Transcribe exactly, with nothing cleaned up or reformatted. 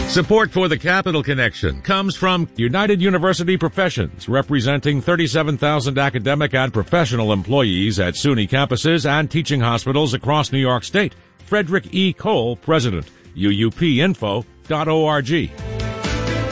Support for the Capital Connection comes from United University Professions, representing thirty-seven thousand academic and professional employees at SUNY campuses and teaching hospitals across New York State. Frederick E. Cole, President. U U P info dot org.